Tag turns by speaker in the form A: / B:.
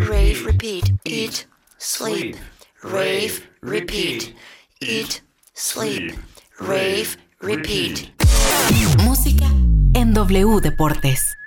A: rave, repeat, eat, sleep, rave, repeat, eat, sleep, rave, repeat.
B: Música en W Deportes.